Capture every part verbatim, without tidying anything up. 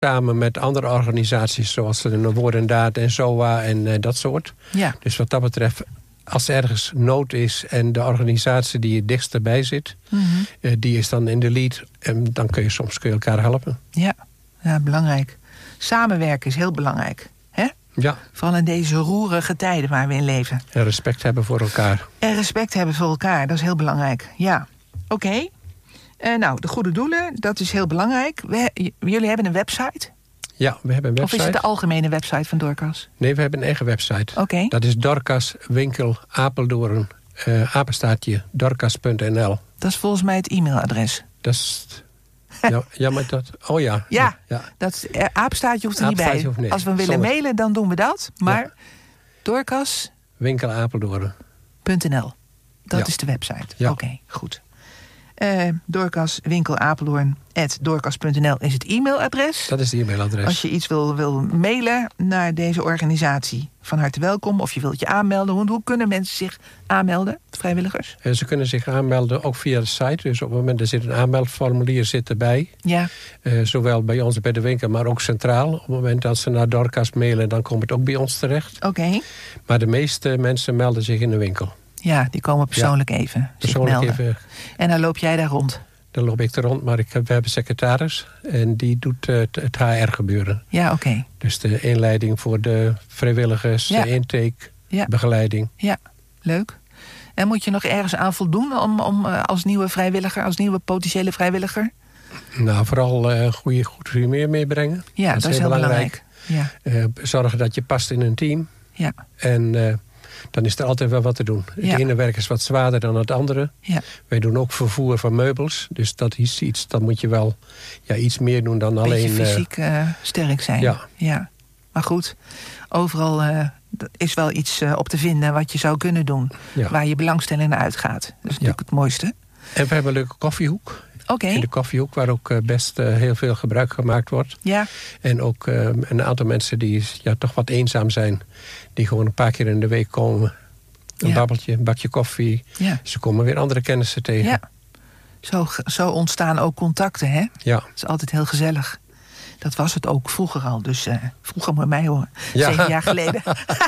samen met andere organisaties zoals de Woord en Daad en Z O A en uh, dat soort. Ja. Dus wat dat betreft, als er ergens nood is en de organisatie die het dichtst erbij zit, Mm-hmm. uh, die is dan in de lead. En dan kun je soms kun je elkaar helpen. Ja. Ja, belangrijk. Samenwerken is heel belangrijk. Hè? Ja. Vooral in deze roerige tijden waar we in leven. En respect hebben voor elkaar. En respect hebben voor elkaar, dat is heel belangrijk. Ja, oké. Okay. Uh, nou, de goede doelen, dat is heel belangrijk. We, j- jullie hebben een website? Ja, we hebben een website. Of is het de algemene website van Dorcas? Nee, we hebben een eigen website. Oké. Okay. Dat is Dorcas Winkel Apeldoorn, uh, apenstaartje, dorcas punt n l. Dat is volgens mij het e-mailadres. Dat is... ja, ja, maar dat... Oh ja. Ja, ja. Dat is, uh, apenstaartje hoeft er niet bij. Hoeft, nee. Als we hem willen Sorry. mailen, dan doen we dat. Maar ja. Dorcas... Winkel Apeldoorn. .nl. Dat ja. is de website. Ja. Oké, okay, goed. Uh, Dorcas Winkel Apeldoorn at dorcas punt n l is het e-mailadres. Dat is het e-mailadres. Als je iets wil, wil mailen naar deze organisatie, van harte welkom. Of je wilt je aanmelden. Hoe, hoe kunnen mensen zich aanmelden, vrijwilligers? Uh, ze kunnen zich aanmelden ook via de site. Dus op het moment er zit een aanmeldformulier zit erbij. Ja. Uh, zowel bij ons bij de winkel, maar ook centraal. Op het moment dat ze naar Dorcas mailen, dan komt het ook bij ons terecht. Oké. Okay. Maar de meeste mensen melden zich in de winkel. Ja, die komen persoonlijk ja. even persoonlijk zich melden. Even. En dan loop jij daar rond? Dan loop ik er rond, maar ik heb, we hebben een secretaris. En die doet uh, het H R gebeuren. Ja, oké. Okay. Dus de inleiding voor de vrijwilligers, ja. de intake, ja. begeleiding. Ja, leuk. En moet je nog ergens aan voldoen om, om uh, als nieuwe vrijwilliger, als nieuwe potentiële vrijwilliger? Nou, vooral uh, goede, goed humeur meebrengen. Ja, dat, dat is heel belangrijk. belangrijk. Ja. Uh, zorgen dat je past in een team. Ja. En uh, dan is er altijd wel wat te doen. Het ja. ene werk is wat zwaarder dan het andere. Ja. Wij doen ook vervoer van meubels. Dus dat is iets, dan moet je wel ja, iets meer doen dan Beetje alleen... fysiek uh, sterk zijn. Ja. ja. Maar goed, overal uh, is wel iets uh, op te vinden wat je zou kunnen doen. Ja. Waar je belangstelling naar uitgaat. Dat is natuurlijk ja. het mooiste. En we hebben een leuke koffiehoek. Okay. In de koffiehoek, waar ook best uh, heel veel gebruik gemaakt wordt. Ja. En ook uh, een aantal mensen die ja, toch wat eenzaam zijn. Die gewoon een paar keer in de week komen. Een ja. babbeltje, een bakje koffie. Ja. Ze komen weer andere kennissen tegen. Ja. Zo, zo ontstaan ook contacten, hè? Ja. Dat is altijd heel gezellig. Dat was het ook vroeger al. Dus uh, vroeger moet mij horen. Ja. Zeven jaar geleden.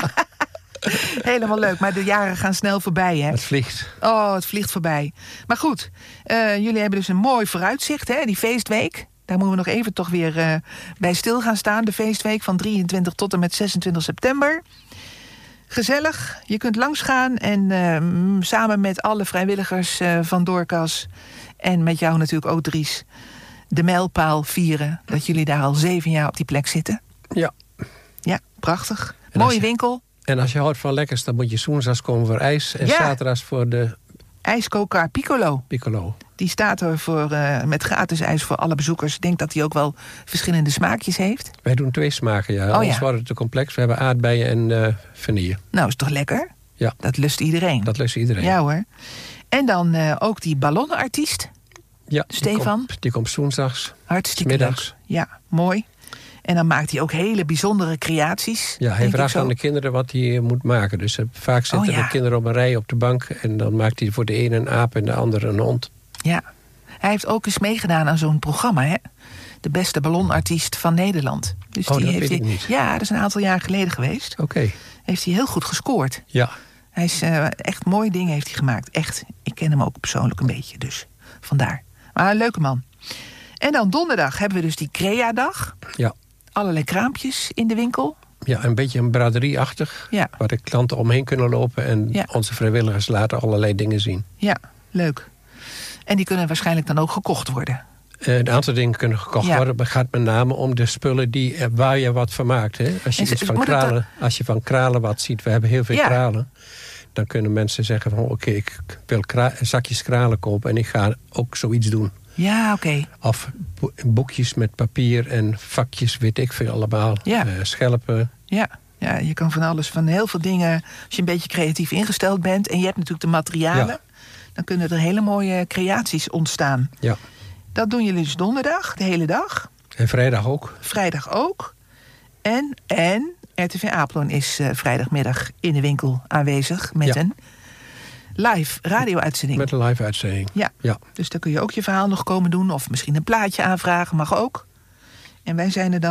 Helemaal leuk, maar de jaren gaan snel voorbij, hè? Het vliegt. Oh, het vliegt voorbij. Maar goed, uh, jullie hebben dus een mooi vooruitzicht, hè? Die feestweek. Daar moeten we nog even toch weer uh, bij stil gaan staan. De feestweek van drieëntwintig tot en met zesentwintig september. Gezellig, je kunt langsgaan en uh, samen met alle vrijwilligers uh, van Dorcas... en met jou natuurlijk ook, Dries, de mijlpaal vieren... dat jullie daar al zeven jaar op die plek zitten. Ja. Ja, prachtig. Mooie je, winkel. En als je houdt van lekkers, dan moet je woensdags komen voor ijs... en ja. zaterdags voor de... IJskoker Piccolo. Piccolo. Die staat er voor, uh, met gratis ijs voor alle bezoekers. Ik denk dat hij ook wel verschillende smaakjes heeft. Wij doen twee smaken, ja. Oh, Anders ja. wordt het te complex. We hebben aardbeien en uh, vanille. Nou, is toch lekker? Ja. Dat lust iedereen. Dat lust iedereen. Ja hoor. En dan uh, ook die ballonnenartiest. Ja, Stefan. Die komt, die komt woensdags. Hartstikke middags. leuk. Ja, mooi. En dan maakt hij ook hele bijzondere creaties. Ja, hij vraagt aan de kinderen wat hij moet maken. Dus uh, vaak zitten oh, ja. de kinderen op een rij op de bank... en dan maakt hij voor de ene een aap en de andere een hond. Ja, hij heeft ook eens meegedaan aan zo'n programma, hè? De beste ballonartiest van Nederland. Dus oh, die dat heeft weet hij, ik niet. Ja, dat is een aantal jaar geleden geweest. Oké. Okay. Heeft hij heel goed gescoord. Ja. Hij is uh, echt mooie dingen heeft hij gemaakt. Echt. Ik ken hem ook persoonlijk een beetje, dus vandaar. Maar een leuke man. En dan donderdag hebben we dus die Crea-dag. Ja. Allerlei kraampjes in de winkel. Ja, een beetje een braderie-achtig. Ja. Waar de klanten omheen kunnen lopen. En ja. onze vrijwilligers laten allerlei dingen zien. Ja, leuk. En die kunnen waarschijnlijk dan ook gekocht worden. Uh, een aantal dingen kunnen gekocht ja. worden. Het gaat met name om de spullen die, uh, waar je wat van maakt. Hè? Als, je en, iets van kralen, dan... als je van kralen wat ziet. We hebben heel veel ja. kralen. Dan kunnen mensen zeggen van oké, okay, ik wil kra- zakjes kralen kopen. En ik ga ook zoiets doen. Ja, oké. Okay. Of bo- boekjes met papier en vakjes, weet ik veel allemaal. Ja. Uh, schelpen. Ja. ja, je kan van alles, van heel veel dingen... als je een beetje creatief ingesteld bent... en je hebt natuurlijk de materialen... Ja. dan kunnen er hele mooie creaties ontstaan. Ja. Dat doen jullie dus donderdag, de hele dag. En vrijdag ook. Vrijdag ook. En, en R T V Apeldoorn is uh, vrijdagmiddag in de winkel aanwezig... met ja. een live radio-uitzending. Met een live-uitzending. Ja. ja, dus dan kun je ook je verhaal nog komen doen... of misschien een plaatje aanvragen, mag ook. En wij zijn er dan...